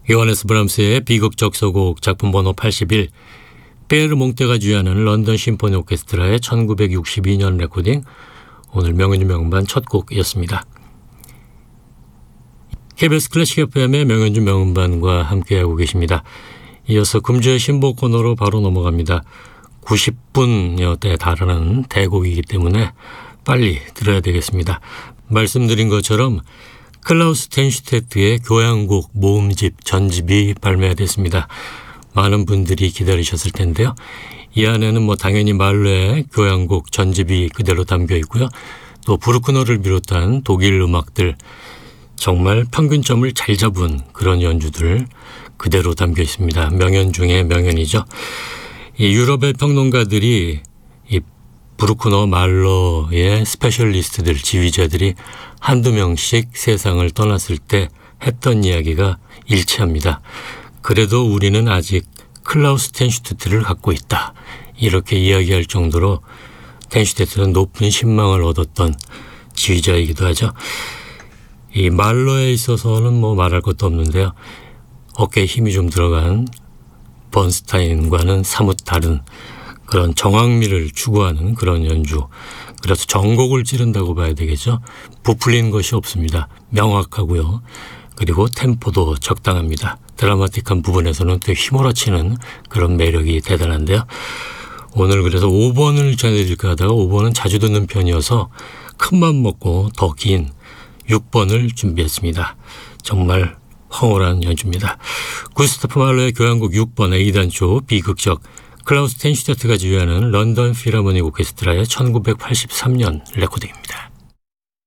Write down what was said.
요하네스 브람스의 비극적 서곡 작품 번호 81, 페르 몽테가 주연하는 런던 심포니 오케스트라의 1962년 레코딩, 오늘 명연주 명음반 첫 곡이었습니다. KBS 클래식 FM의 명연주 명음반과 함께하고 계십니다. 이어서 금주의 신보 코너로 바로 넘어갑니다. 90분여대에 달하는 대곡이기 때문에 빨리 들어야 되겠습니다. 말씀드린 것처럼 클라우스 텐슈테트의 교향곡 모음집 전집이 발매됐습니다. 많은 분들이 기다리셨을 텐데요. 이 안에는 당연히 말로의 교향곡 전집이 그대로 담겨 있고요. 또 브루크너를 비롯한 독일 음악들, 정말 평균점을 잘 잡은 그런 연주들 그대로 담겨 있습니다. 명연 중에 명연이죠. 이 유럽의 평론가들이 이 브루크너, 말로의 스페셜리스트들, 지휘자들이 한두 명씩 세상을 떠났을 때 했던 이야기가 일치합니다. 그래도 우리는 아직 클라우스 텐슈테트를 갖고 있다. 이렇게 이야기할 정도로 텐슈테트는 높은 신망을 얻었던 지휘자이기도 하죠. 이 말로에 있어서는 말할 것도 없는데요. 어깨에 힘이 좀 들어간 번스타인과는 사뭇 다른 그런 정확미를 추구하는 그런 연주. 그래서 전곡을 찌른다고 봐야 되겠죠. 부풀린 것이 없습니다. 명확하고요. 그리고 템포도 적당합니다. 드라마틱한 부분에서는 또 휘몰아치는 그런 매력이 대단한데요. 오늘 그래서 5번을 전해드릴까 하다가 5번은 자주 듣는 편이어서 큰맘 먹고 더 긴 6번을 준비했습니다. 정말 황홀한 연주입니다. 구스타프 말로의 교향곡 6번 A단조 비극적, 클라우스 텐슈테트가 지휘하는 런던 필하모닉 오케스트라의 1983년 레코딩입니다.